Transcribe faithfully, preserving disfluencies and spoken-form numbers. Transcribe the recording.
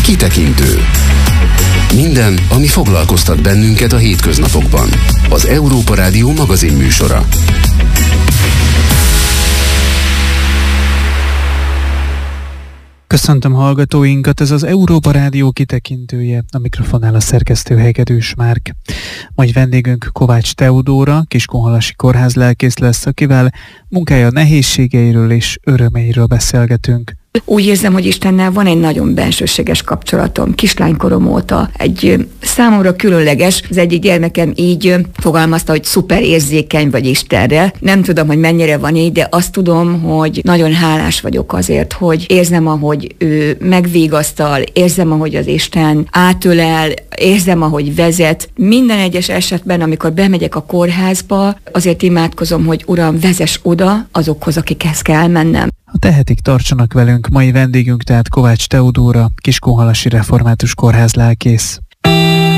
Kitekintő. Minden, ami foglalkoztat bennünket a hétköznapokban. Az Európa Rádió magazin műsora. Köszöntöm hallgatóinkat, ez az Európa Rádió kitekintője, a mikrofonnál a szerkesztő Hegedűs Márk. Mai vendégünk Kovács Teodóra, Kiskunhalasi kórházlelkész lesz, akivel munkája nehézségeiről és örömeiről beszélgetünk. Úgy érzem, hogy Istennel van egy nagyon bensőséges kapcsolatom, kislánykorom óta. Egy számomra különleges, az egyik gyermekem így fogalmazta, hogy szuper érzékeny vagy Istenre. Nem tudom, hogy mennyire van így, de azt tudom, hogy nagyon hálás vagyok azért, hogy érzem, ahogy ő megvigasztal, érzem, ahogy az Isten átölel, érzem, ahogy vezet. Minden egyes esetben, amikor bemegyek a kórházba, azért imádkozom, hogy Uram, vezess oda azokhoz, akikhez kell mennem. Ha tehetik, tartsanak velünk, mai vendégünk tehát Kovács Teodóra, Kiskunhalasi református kórházlelkész.